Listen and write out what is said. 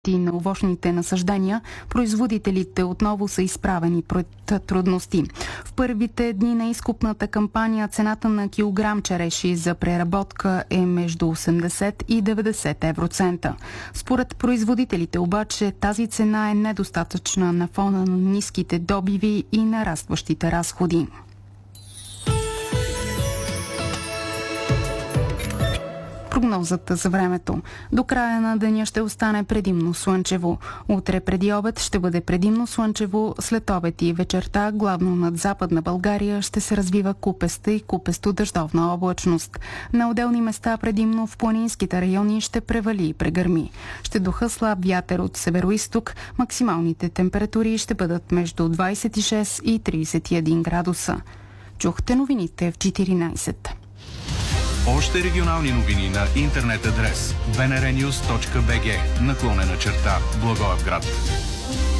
на овощните насаждения, производителите отново са изправени пред трудности. В първите дни на изкупната кампания цената на килограм череши за преработка е между 80 и 90 евроцента. Според производителите обаче тази цена е недостатъчна на фона на ниските добиви и нарастващите разходи. Прогнозата за времето. До края на деня ще остане предимно слънчево. Утре преди обед ще бъде предимно слънчево, след обед и вечерта главно над Западна България ще се развива купеста и купесто-дъждовна облачност. На отделни места предимно в планинските райони ще превали и прегърми. Ще духа слаб вятър от североизток, максималните температури ще бъдат между 26 и 31 градуса. Чухте новините в 14. Още регионални новини на интернет адрес bnrnews.bg /Благоевград.